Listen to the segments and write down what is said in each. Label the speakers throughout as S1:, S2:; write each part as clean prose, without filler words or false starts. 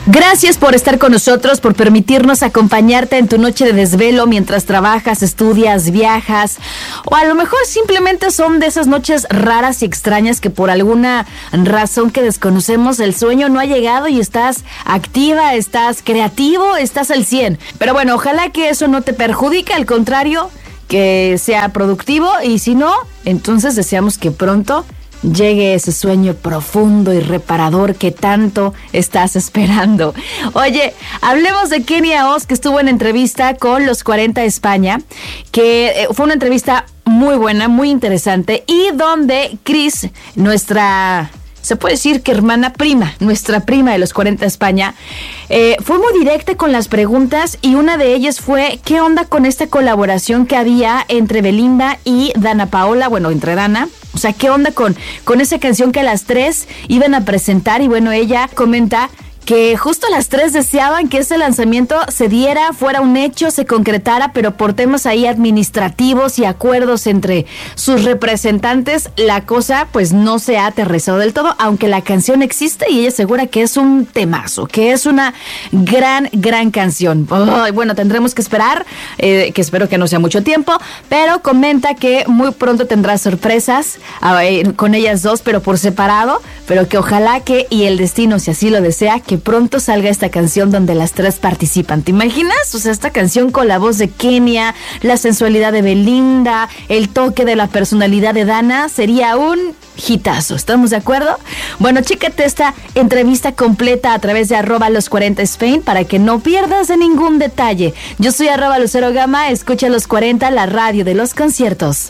S1: Gracias por estar con nosotros, por permitirnos acompañarte en tu noche de desvelo mientras trabajas, estudias, viajas, o a lo mejor simplemente son de esas noches raras y extrañas que por alguna razón que desconocemos el sueño no ha llegado y estás activa, estás creativo, estás al 100. Pero bueno, ojalá que eso no te perjudique, al contrario, que sea productivo, y si no, entonces deseamos que pronto llegue ese sueño profundo y reparador que tanto estás esperando. Oye, hablemos de Kenia Os, que estuvo en entrevista con Los 40 España, que fue una entrevista muy buena, muy interesante, y donde Cris, se puede decir que nuestra prima de Los 40 España, fue muy directa con las preguntas, y una de ellas fue: ¿qué onda con esta colaboración que había entre Belinda y Dana Paola? Bueno, entre Dana. O sea, ¿qué onda con esa canción que las tres iban a presentar? Y bueno, ella comenta que justo las tres deseaban que ese lanzamiento se diera, fuera un hecho, se concretara, pero por temas ahí administrativos y acuerdos entre sus representantes, la cosa pues no se ha aterrizado del todo, aunque la canción existe y ella asegura que es un temazo, que es una gran canción. Bueno, tendremos que esperar, que espero que no sea mucho tiempo, pero comenta que muy pronto tendrá sorpresas con ellas dos, pero por separado, pero que ojalá y el destino, si así lo desea, que pronto salga esta canción donde las tres participan. ¿Te imaginas? O sea, esta canción con la voz de Kenia, la sensualidad de Belinda, el toque de la personalidad de Dana, sería un hitazo. ¿Estamos de acuerdo? Bueno, chécate esta entrevista completa a través de @los40spain para que no pierdas de ningún detalle. Yo soy @lucerogama, escucha Los 40, la radio de los conciertos.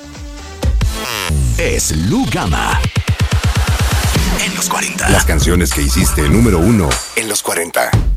S2: Es Lu Gama en Los 40. Las canciones que hiciste número 1 en Los 40.